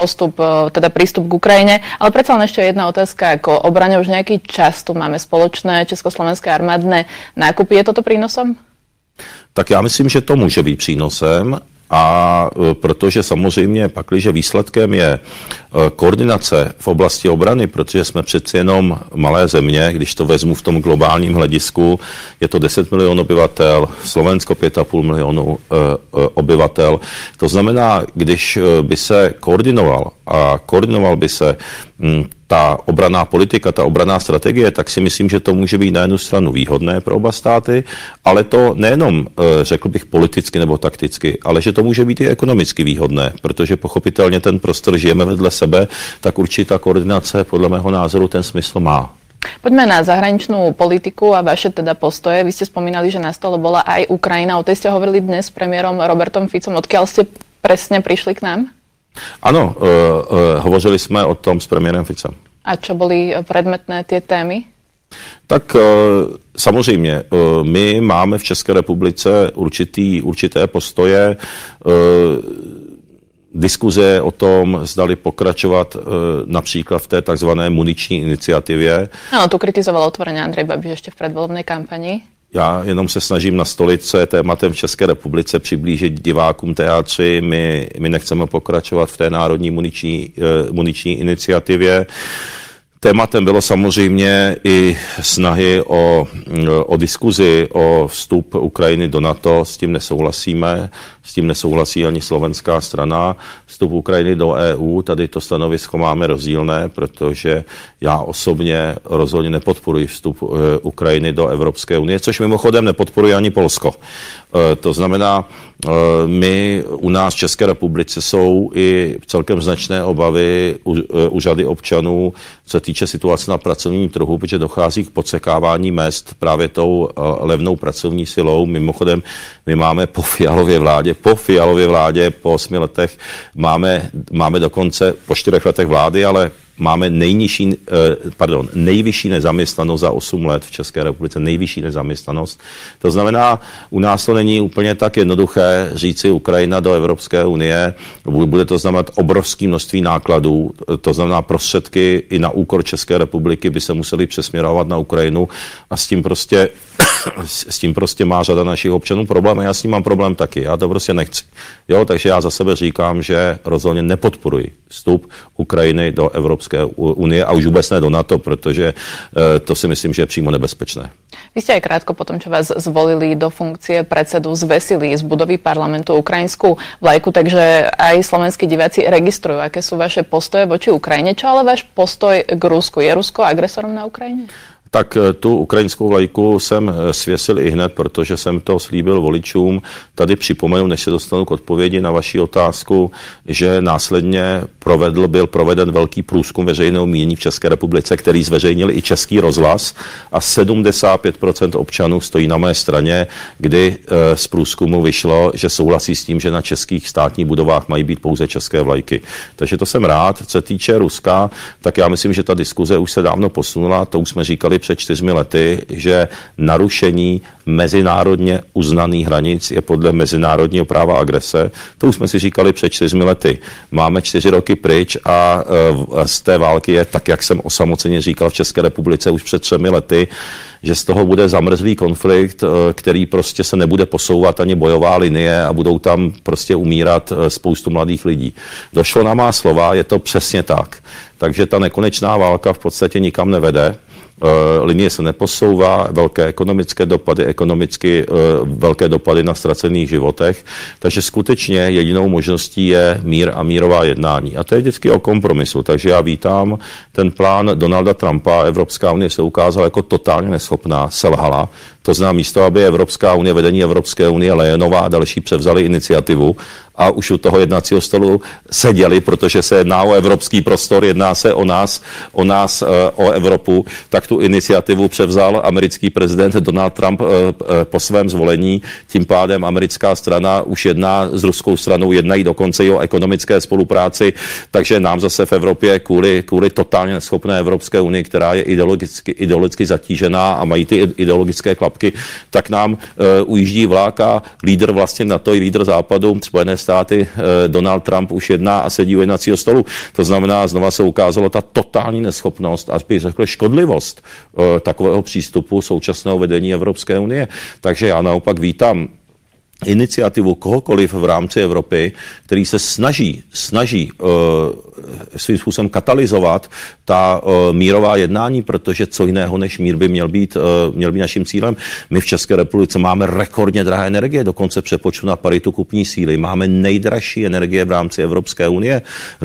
postup, teda prístup k Ukrajine. Ale predsa len ešte jedna otázka, ako obrane už nejaký čas tu máme spoločné československé armádne nákupy. Je toto prínosom? Tak já myslím, že to může být přínosem. A protože samozřejmě pakliže výsledkem je koordinace v oblasti obrany, protože jsme přeci jenom malé země, když to vezmu v tom globálním hledisku, je to 10 milionů obyvatel, Slovensko 5,5 milionů obyvatel. To znamená, když by se koordinoval by se ta obranná politika, ta obranná strategie, tak si myslím, že to může být na jednu stranu výhodné pro oba státy, ale to nejenom, řekl bych, politicky nebo takticky, ale že to může být i ekonomicky výhodné, protože pochopitelně ten prostor, žijeme vedle sebe, tak určitá koordinace podle mého názoru ten smysl má. Poďme na zahraničnú politiku a vaše teda postoje. Vy ste spomínali, že na stole bola aj Ukrajina. O tej ste hovorili dnes s premiérom Robertom Ficom. Odkiaľ ste presne prišli k nám? Ano, hovořili jsme o tom s premiérem Ficem. A čo boli predmetné tie témy? Tak samozřejmě, my máme v České republice určité postoje, diskuze o tom, zdali pokračovat například v té takzvané muniční iniciativě. Ano, tu kritizoval otvorene Andrej Babiš ještě v predvolebnej kampani. Já jenom se snažím nastolit, co je tématem v České republice, přiblížit divákům teátři. My nechceme pokračovat v té národní muniční iniciativě. Tématem bylo samozřejmě i snahy o diskuzi o vstup Ukrajiny do NATO. S tím nesouhlasíme, s tím nesouhlasí ani slovenská strana. Vstup Ukrajiny do EU, tady to stanovisko máme rozdílné, protože já osobně rozhodně nepodporuji vstup Ukrajiny do Evropské unie, což mimochodem nepodporuje ani Polsko. To znamená, my u nás v České republice jsou i celkem značné obavy u řady občanů, co se týče situace na pracovním trhu, protože dochází k podsekávání mezd právě tou levnou pracovní silou. Mimochodem, my máme po Fialově vládě, po 8 letech, máme dokonce po 4 letech vlády, ale máme nejvyšší nezaměstnanost za 8 let v České republice, nejvyšší nezaměstnanost. To znamená, u nás to není úplně tak jednoduché říci Ukrajina do Evropské unie. Bude to znamenat obrovské množství nákladů, to znamená prostředky i na úkor České republiky by se museli přesměrovat na Ukrajinu a s tím prostě má řada našich občanů problém a já s tím mám problém taky. Já to prostě nechci. Jo, takže já za sebe říkám, že rozhodně nepodporuji vstup Ukrajiny do Evropské unie a už vůbec ne do NATO, protože to si myslím, že je přímo nebezpečné. Vy ste aj krátko potom, čo vás zvolili do funkcie predsedu, zvesili z budovy parlamentu ukrajinskú vlajku, takže aj slovenskí diváci registrujú, aké sú vaše postoje voči Ukrajine. Čo ale váš postoj k Rusku? Je Rusko agresorom na Ukrajine? Tak tu ukrajinskou vlajku jsem svěsil i hned, protože jsem to slíbil voličům. Tady připomenu, než se dostanu k odpovědi na vaši otázku, že následně byl proveden velký průzkum veřejného mínění v České republice, který zveřejnil i Český rozhlas a 75% občanů stojí na mé straně, kdy z průzkumu vyšlo, že souhlasí s tím, že na českých státních budovách mají být pouze české vlajky. Takže to jsem rád. Co se týče Ruska, tak já myslím, že ta diskuze už se dávno posunula, to už jsme říkali před 4 lety, že narušení mezinárodně uznaných hranic je podle mezinárodního práva agrese. To už jsme si říkali před 4 lety. Máme 4 roky pryč a z té války je, tak jak jsem osamoceně říkal v České republice už před 3 lety, že z toho bude zamrzlý konflikt, který prostě se nebude posouvat ani bojová linie a budou tam prostě umírat spoustu mladých lidí. Došlo na má slova, je to přesně tak. Takže ta nekonečná válka v podstatě nikam nevede. Linie se neposouvá, velké ekonomické dopady, velké dopady na ztracených životech. Takže skutečně jedinou možností je mír a mírová jednání. A to je vždycky o kompromisu. Takže já vítám ten plán Donalda Trumpa. Evropská unie se ukázala jako totálně neschopná, selhala. To znamená místo, aby Evropská unie, vedení Evropské unie, Leyenová a další převzali iniciativu a už u toho jednacího stolu seděli, protože se jedná o evropský prostor, jedná se o nás, o Evropu, tak tu iniciativu převzal americký prezident Donald Trump po svém zvolení. Tím pádem americká strana už jedná s ruskou stranou, jednají dokonce i o ekonomické spolupráci, takže nám zase v Evropě kvůli totálně neschopné Evropské unii, která je ideologicky zatížená a mají ty ideologické klapky, tak nám ujíždí vlák a lídr vlastně NATO i lídr západu, Spojené státy Donald Trump už jedná a sedí u jednacího stolu. To znamená, znova se ukázalo ta totální neschopnost, až bych řekl škodlivost takového přístupu současného vedení Evropské unie. Takže já naopak vítám iniciativu kohokoliv v rámci Evropy, který se snaží svým způsobem katalyzovat ta mírová jednání, protože co jiného než mír by měl být naším cílem. My v České republice máme rekordně drahé energie, dokonce přepočtu na paritu kupní síly. Máme nejdražší energie v rámci Evropské unie.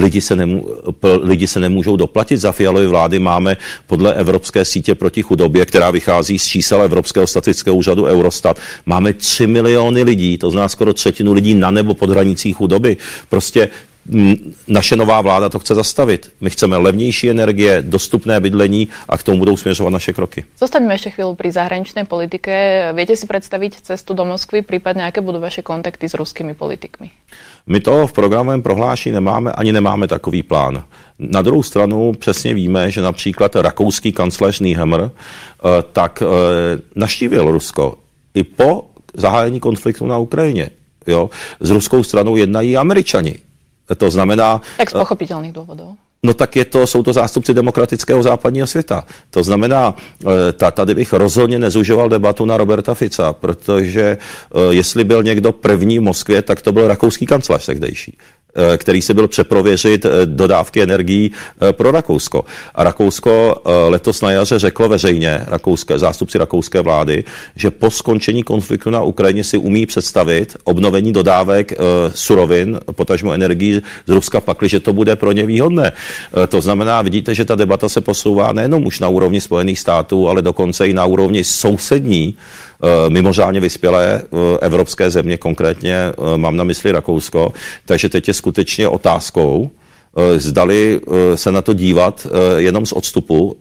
Lidi se nemůžou doplatit. Za Fialovy vlády máme podle Evropské sítě proti chudobě, která vychází z čísel Evropského statistického úřadu Eurostat, máme 3 miliony lidí, to znamená skoro třetinu lidí na nebo pod hranicí chudoby. Prostě naše nová vláda to chce zastavit. My chceme levnější energie, dostupné bydlení a k tomu budou směřovat naše kroky. Zostaňme ešte chvíľu pri zahraničnej politike. Viete si predstaviť cestu do Moskvy, prípadne aké budú vaše kontakty s ruskými politikmi? My to v programovém prohlášení nemáme, ani nemáme takový plán. Na druhou stranu přesně víme, že například rakouský kancléř Nehammer tak navštívil Rusko i po zahájení konfliktu na Ukrajině. Jo? S ruskou stranou jednají Američani. To znamená... Tak z pochopitelných důvodů. No tak jsou to zástupci demokratického západního světa. To znamená, tady bych rozhodně nezužoval debatu na Roberta Fica, protože jestli byl někdo první v Moskvě, tak to byl rakouský kancléř tehdejší, který se byl přeprověřit dodávky energií pro Rakousko. A Rakousko letos na jaře řeklo veřejně, zástupci rakouské vlády, že po skončení konfliktu na Ukrajině si umí představit obnovení dodávek surovin, potažmo energií z Ruska, pakliže to bude pro ně výhodné. To znamená, vidíte, že ta debata se posouvá nejenom už na úrovni Spojených států, ale dokonce i na úrovni sousední, mimořádně vyspělé evropské země, konkrétně mám na mysli Rakousko. Takže teď je skutečně otázkou, zdali se na to dívat jenom z odstupu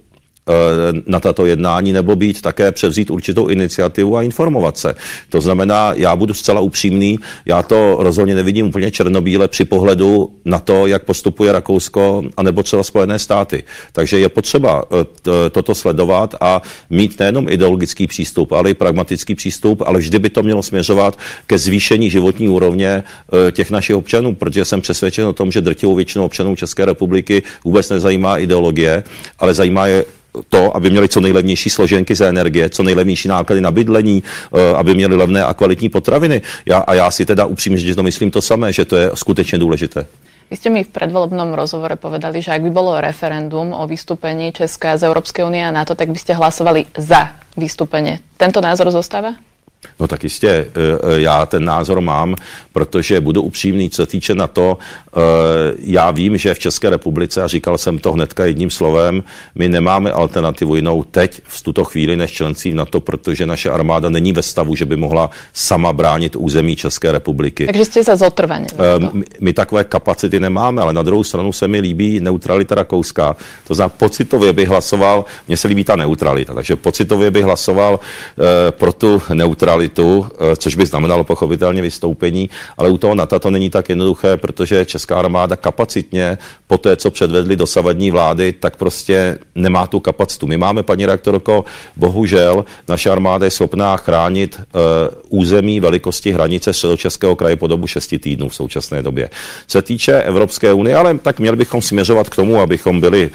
na tato jednání, nebo být také převzít určitou iniciativu a informovat se. To znamená, já budu zcela upřímný, já to rozhodně nevidím úplně černobíle při pohledu na to, jak postupuje Rakousko anebo třeba Spojené státy. Takže je potřeba toto sledovat a mít nejenom ideologický přístup, ale i pragmatický přístup, ale vždy by to mělo směřovat ke zvýšení životní úrovně těch našich občanů, protože jsem přesvědčen o tom, že drtivou většinu občanů České republiky vůbec nezajímá ideologie, ale zajímá je to, aby měli co nejlevnější složenky za energie, co nejlevnější náklady na bydlení, aby měli levné a kvalitní potraviny. Já si teda upřímně, že to myslím to samé, že to je skutečně důležité. Vy ste mi v predvolebnom rozhovore povedali, že ak by bolo referendum o vystúpení Česka z Európskej únie a NATO, tak by ste hlasovali za vystúpenie. Tento názor zostáva? No tak jistě, já ten názor mám, protože budu upřímný, co se týče NATO. Já vím, že v České republice, a říkal jsem to hnedka jedním slovem, my nemáme alternativu jinou teď v tuto chvíli než členství v NATO, protože naše armáda není ve stavu, že by mohla sama bránit území České republiky. Takže jste za zotrvání. My takové kapacity nemáme, ale na druhou stranu se mi líbí neutralita Rakouska. To znamená, pocitově bych hlasoval, mně se líbí ta neutralita, takže pocitově bych hlasoval pro tu neutralitu, což by znamenalo pochopitelně vystoupení, ale u toho NATO to není tak jednoduché, protože Česká armáda kapacitně po té, co předvedly dosavadní vlády, tak prostě nemá tu kapacitu. My máme, paní redaktorko, bohužel naše armáda je schopná chránit území velikosti hranice Středočeského kraje po dobu 6 týdnů v současné době. Co se týče Evropské unie, ale tak měli bychom směřovat k tomu, abychom byli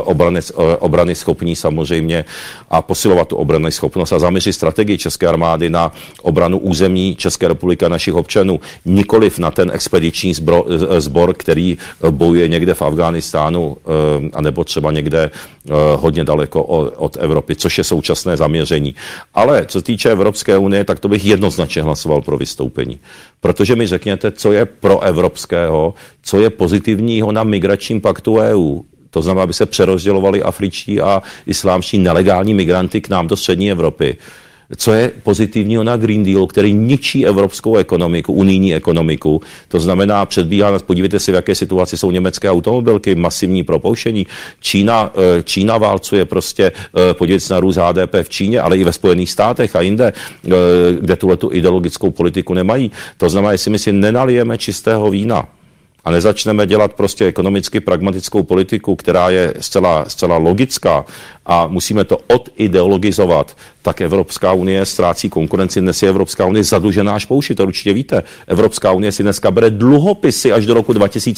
obrany schopní samozřejmě a posilovat tu obrany schopnost a zaměřit strategii České armády na obranu území České republiky a našich občanů, nikoliv na ten expediční sbor, který bojuje někde v Afghánistánu anebo třeba někde hodně daleko od Evropy, což je současné zaměření. Ale co se týče Evropské unie, tak to bych jednoznačně hlasoval pro vystoupení. Protože mi řekněte, co je pro evropského, co je pozitivního na migračním paktu EU. To znamená, aby se přerozdělovali afričtí a islámští nelegální migranty k nám do střední Evropy. Co je pozitivního na Green Deal, který ničí evropskou ekonomiku, unijní ekonomiku. To znamená, podívejte si, v jaké situaci jsou německé automobilky, masivní propouštění. Čína válcuje prostě, podívejte se na růst HDP v Číně, ale i ve Spojených státech a jinde, kde tuhletu ideologickou politiku nemají. To znamená, jestli my si nenalijeme čistého vína a nezačneme dělat prostě ekonomicky pragmatickou politiku, která je zcela logická a musíme to odideologizovat, tak Evropská unie ztrácí konkurenci. Dnes je Evropská unie zadlužená až po uši, to určitě víte. Evropská unie si dneska bere dluhopisy až do roku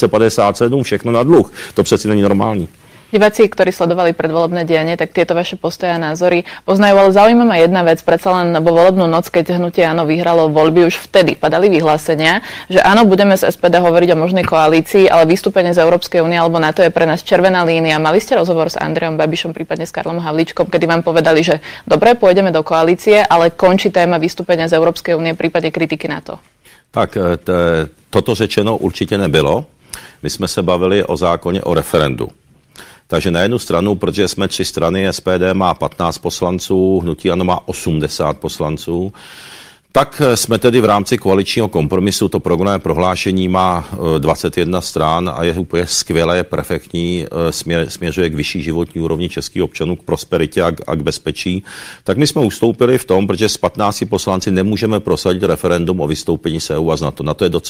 2057, všechno na dluh. To přeci není normální. Diváci, ktorí sledovali predvolebné dianie, tak tieto vaše postoje a názory poznajú, ale zaujíma ma jedna vec. Predsa len vo volebnú noc, keď hnutie Áno vyhralo voľby, už vtedy padali vyhlásenia, že áno, budeme z SPD hovoriť o možnej koalícii, ale vystúpenie z Európskej únie alebo NATO je pre nás červená línia. Mali ste rozhovor s Andrejom Babišom, prípadne s Karlom Havlíčkom, kedy vám povedali, že dobre, pôjdeme do koalície, ale končí téma vystúpenia z Európskej únie v prípade kritiky NATO? Tak toto řečeno určitě nebylo. My jsme se bavili o zákoně o referendu. Takže na jednu stranu, protože jsme 3 strany, SPD má 15 poslanců, hnutí ANO má 80 poslanců, tak jsme tedy v rámci koaličního kompromisu, to programové prohlášení má 21 stran a je úplně skvělé, je perfektní, směřuje k vyšší životní úrovni českých občanů, k prosperitě a k bezpečí. Tak my jsme ustoupili v tom, protože z 15 poslanci nemůžeme prosadit referendum o vystoupení z EU a z NATO.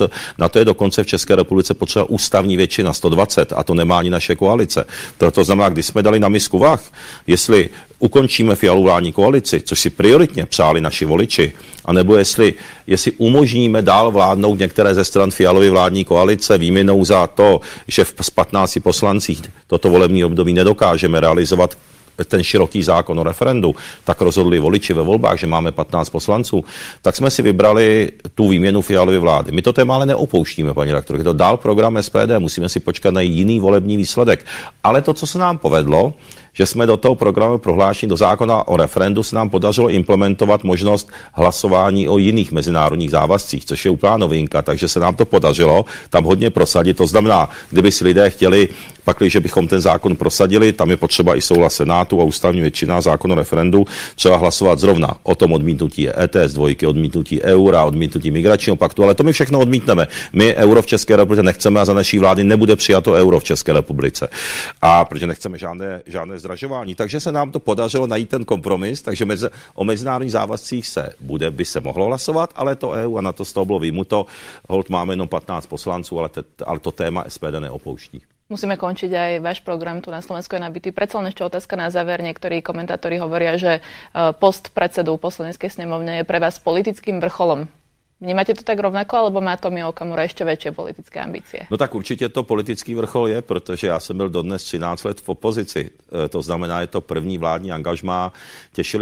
Na to je dokonce v České republice potřeba ústavní většina 120 a to nemá ani naše koalice. To znamená, když jsme dali na misku vah, jestli ukončíme Fialovu vládní koalici, což si prioritně přáli naši voliči, anebo jestli umožníme dál vládnout některé ze stran Fialovy vládní koalice výměnou za to, že z 15 poslancích toto volební období nedokážeme realizovat ten široký zákon o referendu, tak rozhodli voliči ve volbách, že máme 15 poslanců, tak jsme si vybrali tu výměnu Fialovy vlády. My to téma ale neopouštíme, paní redaktorko. Je to dál program SPD, musíme si počkat na jiný volební výsledek. Ale to, co se nám povedlo, že jsme do toho programu prohlášení, do zákona o referendu se nám podařilo implementovat možnost hlasování o jiných mezinárodních závazcích, což je úplná novinka, takže se nám to podařilo tam hodně prosadit. To znamená, kdyby si lidé chtěli, pakliže bychom ten zákon prosadili, tam je potřeba i souhlas Senátu a ústavní většina, zákon o referendu, třeba hlasovat zrovna o tom odmítnutí ETS 2, odmítnutí eura, odmítnutí migračního paktu, ale to my všechno odmítneme. My euro v České republice nechceme a za naší vlády nebude přijato euro v České republice. A protože nechceme žádné zdražování. Takže se nám to podařilo najít ten kompromis, takže o mezinárodních závazcích by se mohlo hlasovat, ale to EU a na to z toho bylo vyjmuto. Holt máme jenom 15 poslanců, ale to téma SPD neopouští. Musíme končiť aj váš program tu na Slovensku je nabitý. Predsa len ešte otázka na záver. Niektorí komentátori hovoria, že post predsedu Poslaneckej snemovne je pre vás politickým vrcholom. Vnímáte to tak rovnako, alebo má Tomio Okamura ještě větší politické ambície? No tak určitě to politický vrchol je, protože já jsem byl dodnes 13 let v opozici. To znamená, je to první vládní angažmá. Těšili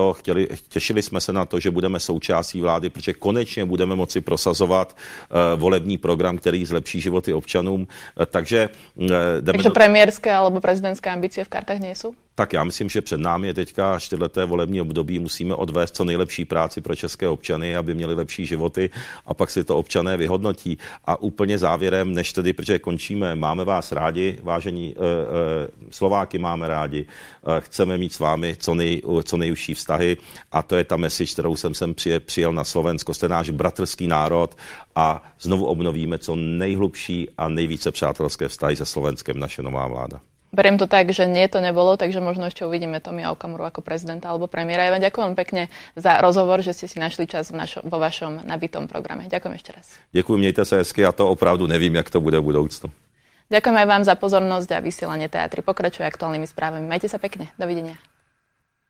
jsme se na to, že budeme součástí vlády, protože konečně budeme moci prosazovat volební program, který zlepší životy občanům. Takže premiérské alebo prezidentské ambície v kartách nejsou? Tak já myslím, že před námi je teďka 4leté volební období, musíme odvést co nejlepší práci pro české občany, aby měli lepší životy a pak si to občané vyhodnotí. A úplně závěrem, než tedy, protože končíme, máme vás rádi, vážení Slováky máme rádi, chceme mít s vámi co nejužší vztahy a to je ta message, kterou jsem sem přijel na Slovensko. Jste náš bratrský národ a znovu obnovíme co nejhlubší a nejvíce přátelské vztahy se Slovenskem naše nová vláda. Beriem to tak, že nie to nebolo, takže možno ešte uvidíme Tomia Okamuru ako prezidenta alebo premiéra. Ja vám ďakujem pekne za rozhovor, že ste si našli čas vo vašom nabitom programe. Ďakujem ešte raz. Děkuji, mějte se hezky, já to opravdu nevím, jak to bude v budoucnu. Ďakujem aj vám za pozornosť a vysielanie Teatry pokračuje aktuálnymi správami. Majte sa pekne. Dovidenia.